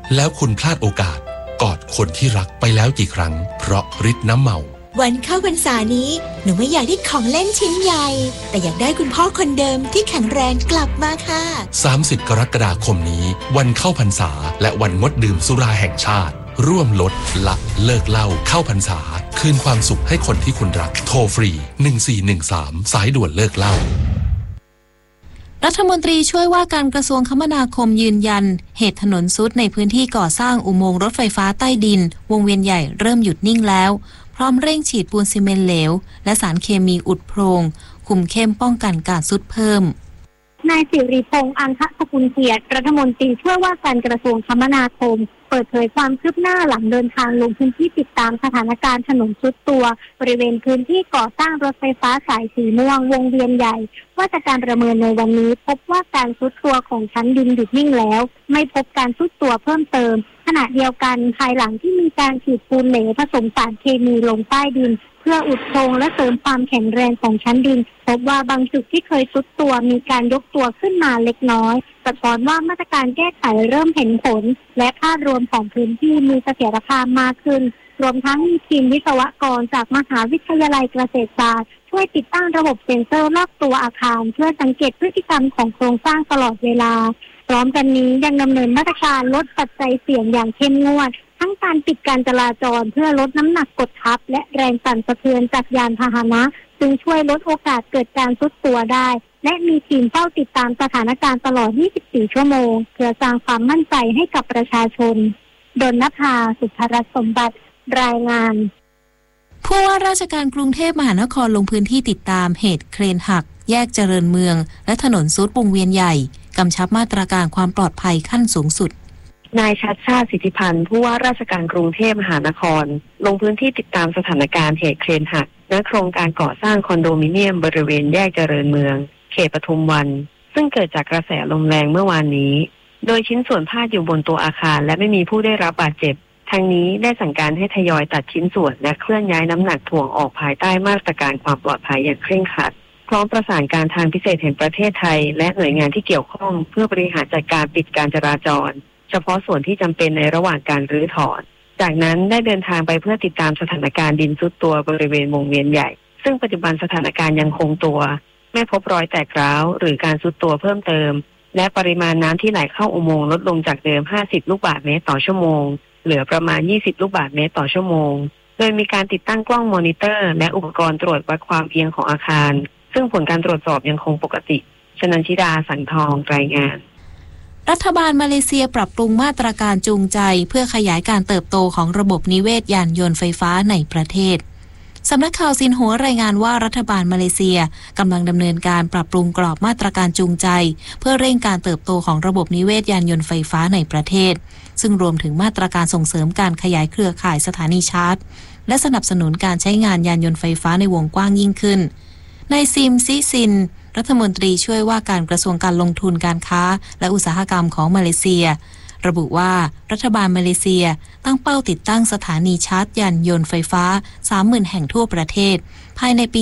แล้วคุณพลาดโอกาสกอดคนที่รักไปแล้วกี่ครั้งเพราะฤทธิ์น้ำเมาวันเข้าพรรษานี้หนูไม่อยากได้ของเล่นชิ้นใหญ่แต่อยากได้คุณพ่อคนเดิมที่แข็งแรงกลับมาค่ะ 30 กรกฎาคมนี้วันเข้าพรรษาและวันงดดื่มสุราแห่งชาติร่วมลดละเลิกเหล้าเข้าพรรษาคืนความสุขให้คนที่คุณรักโทรฟรี1413สายด่วนเลิกเหล้ารัฐมนตรีช่วยว่าการกระทรวงคมนาคมยืนยันเหตุถนนทรุดในพื้นที่ก่อสร้างอุโมงค์รถไฟฟ้าใต้ดินวงเวียนใหญ่เริ่มหยุดนิ่งแล้วพร้อมเร่งฉีดปูนซีเมนต์เหลวและสารเคมีอุดโพรงคุมเข้มป้องกันการทรุดเพิ่มนายสิริพงษ์อัญชสกุลเกียรติรัฐมนตรีช่วยว่าการกระทรวงคมนาคมเปิดเผยความคืบหน้าหลังเดินทางลงพื้นที่ติดตามสถานการณ์ถนนทรุดตัวบริเวณพื้นที่ก่อสร้างรถไฟฟ้าสายสีม่วงวงเวียนใหญ่ว่าจากการประเมินในวันนี้พบว่าการทรุดตัวของชั้นดินหยุดนิ่งแล้วไม่พบการทรุดตัวเพิ่มเติมขณะเดียวกันภายหลังที่มีการฉีดปูนเหลวผสมสารเคมีลงใต้ดินเพื่ออุดโพรงและเสริมความแข็งแรงของชั้นดินพบว่าบางจุดที่เคยทรุดตัวมีการยกตัวขึ้นมาเล็กน้อยสะท้อนว่ามาตรการแก้ไขเริ่มเห็นผลและภาพรวมของพื้นที่มีเสถียรภาพมากขึ้นรวมทั้งมีทีมวิศวกรจากมหาวิทยาลัยเกษตรศาสตร์ช่วยติดตั้งระบบเซ็นเซอร์รอบตัวอาคารเพื่อสังเกตพฤติกรรมของโครงสร้างตลอดเวลาพร้อมกันนี้ยังดำเนินมาตรการลดปัจจัยเสี่ยงอย่างเข้มงวดทั้งการปิดการจราจรเพื่อลดน้ำหนักกดทับและแรงสั่นสะเทือนจากยานพาหนะซึ่งช่วยลดโอกาสเกิดการทรุดตัวได้และมีทีมเฝ้าติดตามสถานการณ์ตลอด 24 ชั่วโมงเพื่อสร้างความมั่นใจให้กับประชาชนดลนภา สุภรัตน์สมบัติรายงานผู้ว่าราชการกรุงเทพมหานครลงพื้นที่ติดตามเหตุเครนหักแยกเจริญเมืองและถนนทรุดวงเวียนใหญ่กำชับมาตรการความปลอดภัยขั้นสูงสุดนายชัชชาติสิทธิพันธ์ผู้ว่าราชการกรุงเทพมหานครลงพื้นที่ติดตามสถานการณ์เหตุเครนหักณโครงการก่อสร้างคอนโดมิเนียมบริเวณแยกเจริญเมืองเขตปทุมวันซึ่งเกิดจากกระแสลมแรงเมื่อวานนี้โดยชิ้นส่วนพาดอยู่บนตัวอาคารและไม่มีผู้ได้รับบาดเจ็บทางนี้ได้สั่งการให้ทยอยตัดชิ้นส่วนและเคลื่อนย้ายน้ำหนักถ่วงออกภายใต้มาตรการความปลอดภัยอย่างเคร่งครัดพร้อมประสานการทางพิเศษแห่งประเทศไทยและหน่วยงานที่เกี่ยวข้องเพื่อบริหารจัดการปิดการจราจรเฉพาะส่วนที่จำเป็นในระหว่างการรื้อถอนจากนั้นได้เดินทางไปเพื่อติดตามสถานการณ์ดินทรุดตัวบริเวณวงเวียนใหญ่ซึ่งปัจจุบันสถานการณ์ยังคงตัวไม่พบรอยแตกร้าวหรือการทรุดตัวเพิ่มเติมและปริมาณน้ำที่ไหลเข้าอุโมงค์ลดลงจากเดิม50ลูกบาศก์เมตรต่อชั่วโมงเหลือประมาณ20ลูกบาศก์เมตรต่อชั่วโมงโดยมีการติดตั้งกล้องมอนิเตอร์และอุปกรณ์ตรวจวัดความเอียงของอาคารซึ่งผลการตรวจสอบยังคงปกติชนันชิดาสังทองรายงานรัฐบาลมาเลเซียปรับปรุงมาตรการจูงใจเพื่อขยายการเติบโตของระบบนิเวศยานยนต์ไฟฟ้าในประเทศสำนักข่าวซินหัวรายงานว่ารัฐบาลมาเลเซียกำลังดำเนินการปรับปรุงกรอบมาตรการจูงใจเพื่อเร่งการเติบโตของระบบนิเวศยานยนต์ไฟฟ้าในประเทศซึ่งรวมถึงมาตรการส่งเสริมการขยายเครือข่ายสถานีชาร์จและสนับสนุนการใช้งานยานยนต์ไฟฟ้าในวงกว้างยิ่งขึ้นนายซิมซิซินรัฐมนตรีช่วยว่าการกระทรวงการลงทุนการค้าและอุตสาหกรรมของมาเลเซียระบุว่ารัฐบาลมาเลเซียตั้งเป้าติดตั้งสถานีชาร์จยานยนต์ไฟฟ้า 30,000 แห่งทั่วประเทศภายในปี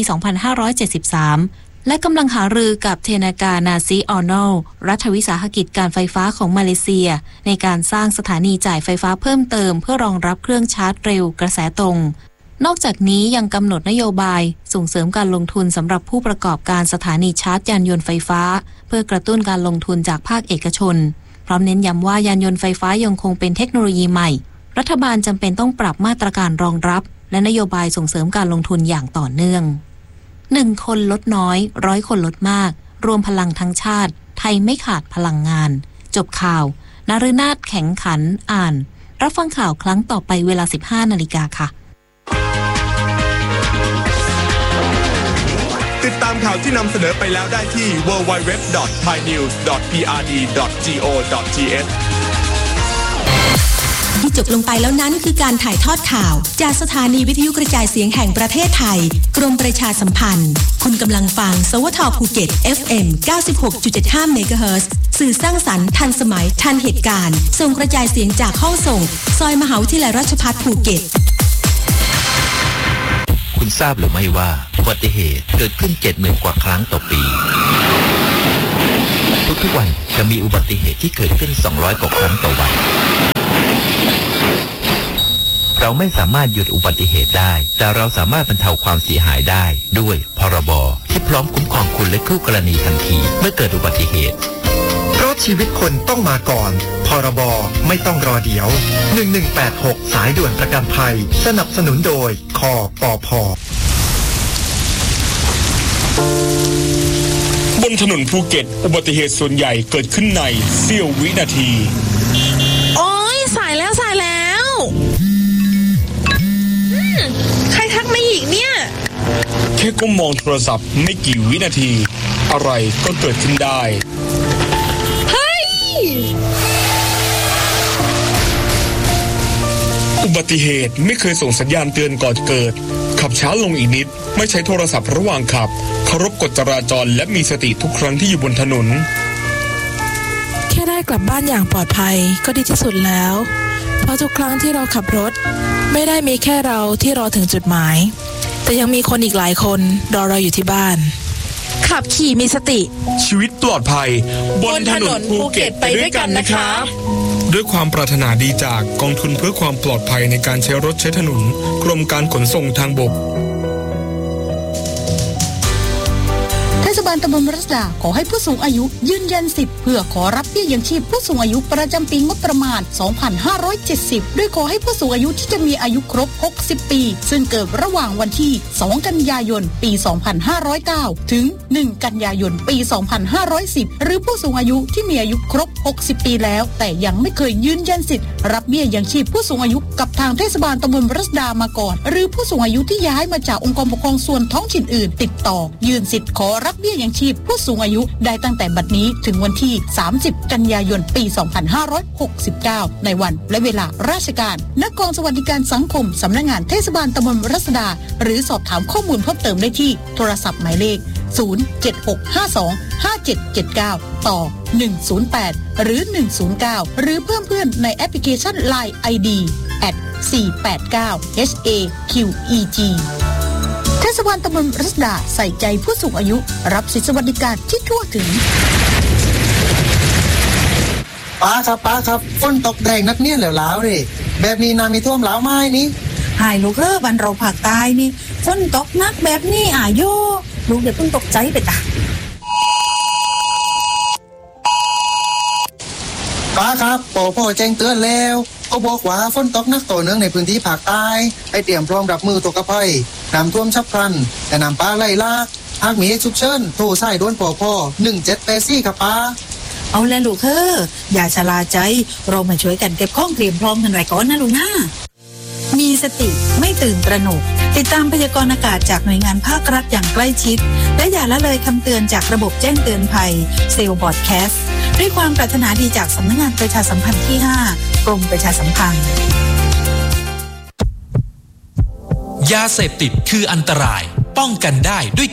2573 และกำลังหารือกับเทนากานาซีออโนลรัฐวิสาหกิจการไฟฟ้าของมาเลเซียในการสร้างสถานีจ่ายไฟฟ้าเพิ่มเติมเพื่อรองรับเครื่องชาร์จเร็วกระแสตรงนอกจากนี้ยังกำหนดนโยบายส่งเสริมการลงทุนสำหรับผู้ประกอบการสถานีชาร์จยานยนต์ไฟฟ้าเพื่อกระตุ้นการลงทุนจากภาคเอกชนพร้อมเน้นย้ำว่ายานยนต์ไฟฟ้ายังคงเป็นเทคโนโลยีใหม่รัฐบาลจำเป็นต้องปรับมาตรการรองรับและนโยบายส่งเสริมการลงทุนอย่างต่อเนื่อง1คนลดน้อย100คนลดมากรวมพลังทั้งชาติไทยไม่ขาดพลังงานจบข่าวนฤนาถแข็งขันอ่านรับฟังข่าวครั้งต่อไปเวลา 15:00 น.ค่ะติดตามข่าวที่นำเสนอไปแล้วได้ที่ www.thainews.prd.go.th ที่จบลงไปแล้วนั้นคือการถ่ายทอดข่าวจากสถานีวิทยุกระจายเสียงแห่งประเทศไทยกรมประชาสัมพันธ์คุณกำลังฟังสวทภูเก็ต FM 96.75 เมกะเฮิรตซ์สื่อสร้างสรรค์ทันสมัยทันเหตุการณ์ส่งกระจายเสียงจากห้องส่งซอยมหาวิทยาลัยราชภัฏภูเก็ตคุณทราบหรือไม่ว่าอุบัติเหตุเกิดขึ้น 70,000 กว่าครั้งต่อปีทุกๆวันจะมีอุบัติเหตุที่เกิดขึ้น200 กว่าครั้งต่อวันเราไม่สามารถหยุดอุบัติเหตุได้แต่เราสามารถบรรเทาความเสียหายได้ด้วยพรบที่พร้อมคุ้มครองคุณและคู่กรณีทันทีเมื่อเกิดอุบัติเหตุเพราะชีวิตคนต้องมาก่อนพรบไม่ต้องรอเดี๋ยว1186สายด่วนประกันภัยสนับสนุนโดยคปภ. บนถนนภูเก็ตอุบัติเหตุส่วนใหญ่เกิดขึ้นในเสี้ยววินาทีโอ๊ยสายแล้วใครทักมาอีกเนี่ยแค่ก้มมองโทรศัพท์ไม่กี่วินาทีอะไรก็เกิดขึ้นได้เฮ้ยอุบัติเหตุไม่เคยส่งสัญญาณเตือนก่อนเกิดขับช้าลงอีกนิดไม่ใช้โทรศัพท์ระหว่างขับเคารพกฎจราจรและมีสติทุกครั้งที่อยู่บนถนนแค่ได้กลับบ้านอย่างปลอดภัยก็ดีที่สุดแล้วเพราะทุกครั้งที่เราขับรถไม่ได้มีแค่เราที่รอถึงจุดหมายแต่ยังมีคนอีกหลายคนรอเราอยู่ที่บ้านขับขี่มีสติชีวิตปลอดภัยบนถนนภูเก็ตไปด้วยกันนะครับด้วยความปรารถนาดีจากกองทุนเพื่อความปลอดภัยในการใช้รถใช้ถนนกรมการขนส่งทางบกเทศบาลตำบลรัศดาขอให้ผู้สูงอายุยืนยันสิทธิ์เพื่อขอรับเบี้ยยังชีพผู้สูงอายุประจำปีงบประมาณ 2570 โดยขอให้ผู้สูงอายุที่จะมีอายุครบ 60 ปีซึ่งเกิดระหว่างวันที่ 2 กันยายน ปี 2509 ถึง 1 กันยายน ปี 2510 หรือผู้สูงอายุที่มีอายุครบ 60 ปีแล้วแต่ยังไม่เคยยืนยันสิทธิ์รับเบี้ยยังชีพผู้สูงอายุกับทางเทศบาลตำบลรัศดามาก่อนหรือผู้สูงอายุที่ย้ายมาจากองค์กรปกครองส่วนท้องถิ่นอื่นติดต่อยื่นสิทธิ์ขอรับเบี้ยยังชีพผู้สูงอายุได้ตั้งแต่บัดนี้ถึงวันที่ 30 กันยายน ปี 2569 ในวันและเวลาราชการณกองสวัสดิการสังคมสำนักงานเทศบาลตำบลรัศดาหรือสอบถามข้อมูลเพิ่มเติมได้ที่โทรศัพท์หมายเลข 076525779 ต่อ 108 หรือ 109 หรือเพิ่มเพื่อนในแอปพลิเคชัน LINE ID @489HAQEGเทศบาลตำบลรัศดาใส่ใจผู้สูงอายุรับสิทธิสวัสดิการที่ทั่วถึงป้าครับฝนตกแรงนักเนี่ยเหลวๆเลยแบบนี้น้ำมีท่วมเหลาไม้นี่หายลูกบ้านเราภาคใต้นี่ฝนตกนักแบบนี้โยลูกเดี๋ยวเพิ่งตกใจไปตาป้าครับพ่อแจ้งเตือนแล้วเขาบอกว่าฝนตกหนักต่อเนื่องในพื้นที่ภาคใต้ให้เตรียมพร้อมรับมือตกกระไพน้ำท่วมฉับพลันและน้ำป่าไหลหลากหากมีฉุกเฉินโทรสายด่วนพ่อ1784ครับป้าเอาแลลูกอย่าชะล่าใจเรามาช่วยกันเก็บข้องเตรียมพร้อมกันไว้ก่อนนะลูกนะมีสติไม่ตื่นตระหนกติดตามพยากรณ์อากาศจากหน่วยงานภาครัฐอย่างใกล้ชิดและอย่าละเลยคำเตือนจากระบบแจ้งเตือนภัยเซลล์บอดแคสต์ด้วยความปรารถนาดีจากสำนักงานประชาสัมพันธ์ที่ 5 กรมประชาสัมพันธ์ยาเสพติดคืออันตรายป้องกันได้ด้วย